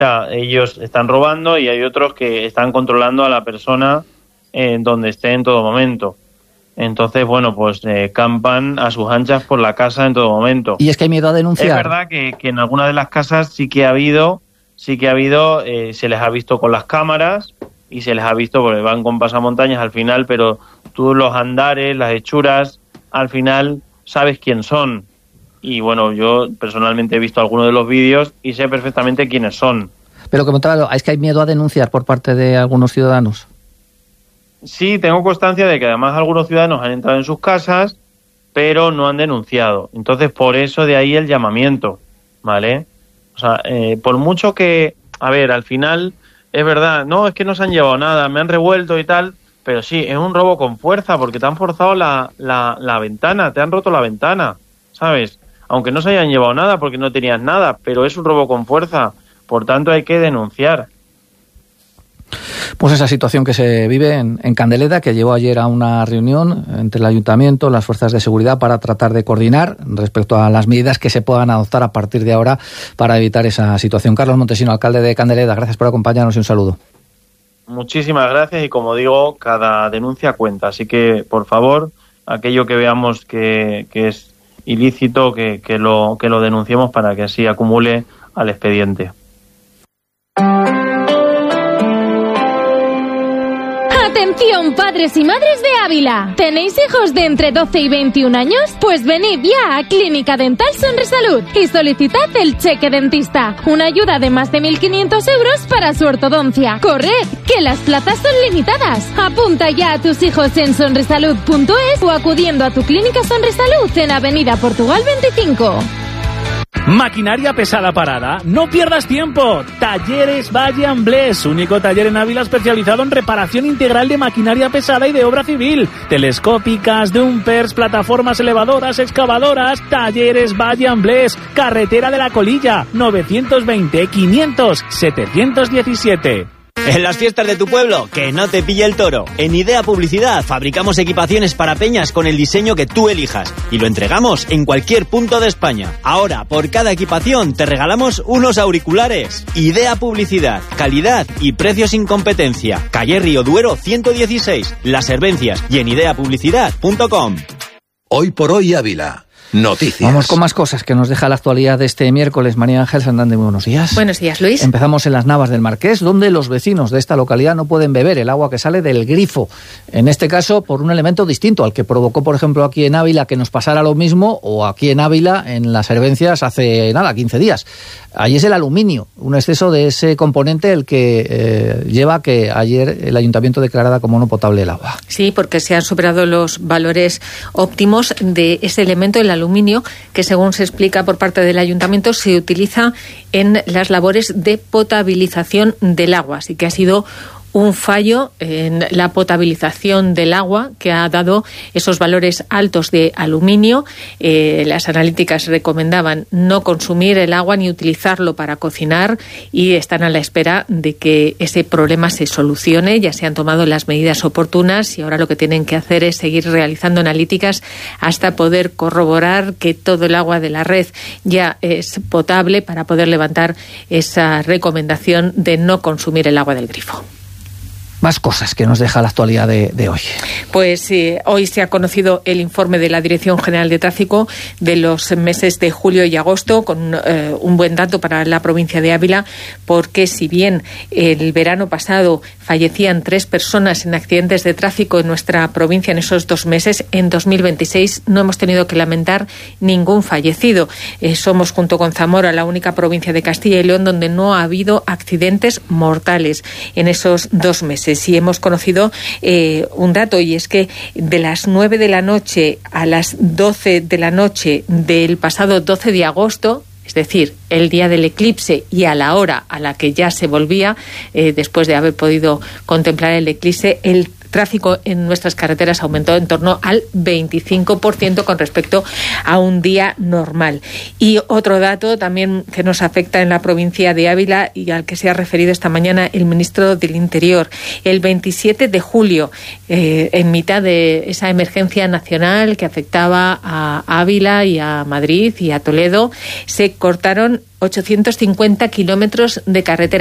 sea, ellos están robando y hay otros que están controlando a la persona donde esté en todo momento. Entonces, bueno, pues campan a sus anchas por la casa en todo momento. Y es que hay miedo a denunciar. Es verdad que en algunas de las casas sí que ha habido, se les ha visto con las cámaras y se les ha visto porque van con pasamontañas al final, pero tú los andares, las hechuras, al final sabes quién son. Y bueno, yo personalmente he visto algunos de los vídeos y sé perfectamente quiénes son. Pero como tal, es que hay miedo a denunciar por parte de algunos ciudadanos. Sí, tengo constancia de que además algunos ciudadanos han entrado en sus casas, pero no han denunciado. Entonces, por eso de ahí el llamamiento, ¿vale? O sea, por mucho que, a ver, al final, es verdad, no, es que no se han llevado nada, me han revuelto y tal, pero sí, es un robo con fuerza, porque te han forzado la ventana, te han roto la ventana, ¿sabes? Aunque no se hayan llevado nada porque no tenías nada, pero es un robo con fuerza, por tanto hay que denunciar. Pues esa situación que se vive en Candeleda, que llevó ayer a una reunión entre el Ayuntamiento, las fuerzas de seguridad, para tratar de coordinar respecto a las medidas que se puedan adoptar a partir de ahora para evitar esa situación. Carlos Montesino, alcalde de Candeleda, gracias por acompañarnos y un saludo. Muchísimas gracias y, como digo, cada denuncia cuenta. Así que, por favor, aquello que veamos que es ilícito, que lo denunciemos para que así acumule al expediente. Atención, padres y madres de Ávila. ¿Tenéis hijos de entre 12 y 21 años? Pues venid ya a Clínica Dental Sonrisalud y solicitad el cheque dentista. Una ayuda de más de 1.500 euros para su ortodoncia. ¡Corred, que las plazas son limitadas! Apunta ya a tus hijos en sonrisalud.es o acudiendo a tu Clínica Sonrisalud en Avenida Portugal 25. Maquinaria pesada parada, no pierdas tiempo. Talleres Valle Amblés, único taller en Ávila especializado en reparación integral de maquinaria pesada y de obra civil. Telescópicas, dumpers, plataformas elevadoras, excavadoras. Talleres Valle Amblés, carretera de la Colilla, 920 500 717. En las fiestas de tu pueblo, que no te pille el toro. En Idea Publicidad fabricamos equipaciones para peñas con el diseño que tú elijas y lo entregamos en cualquier punto de España. Ahora, por cada equipación te regalamos unos auriculares. Idea Publicidad, calidad y precios sin competencia. Calle Río Duero 116, Las Herbencias y en ideapublicidad.com. Hoy por hoy Ávila. Noticias. Vamos con más cosas que nos deja la actualidad de este miércoles. María Ángel Santander, muy buenos días. Buenos días, Luis. Empezamos en las Navas del Marqués, donde los vecinos de esta localidad no pueden beber el agua que sale del grifo. En este caso, por un elemento distinto al que provocó, por ejemplo, aquí en Ávila que nos pasara lo mismo, o aquí en Ávila, en Las Herbencias, hace 15 días. Ahí es el aluminio, un exceso de ese componente el que lleva a que ayer el Ayuntamiento declarara como no potable el agua. Sí, porque se han superado los valores óptimos de ese elemento, el aluminio, que según se explica por parte del Ayuntamiento se utiliza en las labores de potabilización del agua. Así que ha sido un fallo en la potabilización del agua que ha dado esos valores altos de aluminio. Las analíticas recomendaban no consumir el agua ni utilizarlo para cocinar y están a la espera de que ese problema se solucione. Ya se han tomado las medidas oportunas y ahora lo que tienen que hacer es seguir realizando analíticas hasta poder corroborar que todo el agua de la red ya es potable para poder levantar esa recomendación de no consumir el agua del grifo. Más cosas que nos deja la actualidad de hoy. Pues hoy se ha conocido el informe de la Dirección General de Tráfico de los meses de julio y agosto, con un buen dato para la provincia de Ávila, porque si bien el verano pasado fallecían 3 personas en accidentes de tráfico en nuestra provincia en esos 2 meses, en 2026 no hemos tenido que lamentar ningún fallecido. Somos, junto con Zamora, la única provincia de Castilla y León donde no ha habido accidentes mortales en esos 2 meses. Sí hemos conocido un dato, y es que de las 9 de la noche a las 12 de la noche del pasado 12 de agosto, es decir, el día del eclipse y a la hora a la que ya se volvía, después de haber podido contemplar el eclipse, el tráfico en nuestras carreteras aumentó en torno al 25% con respecto a un día normal. Y otro dato también que nos afecta en la provincia de Ávila y al que se ha referido esta mañana el ministro del Interior. El 27 de julio, en mitad de esa emergencia nacional que afectaba a Ávila y a Madrid y a Toledo, se cortaron 850 kilómetros de carretera.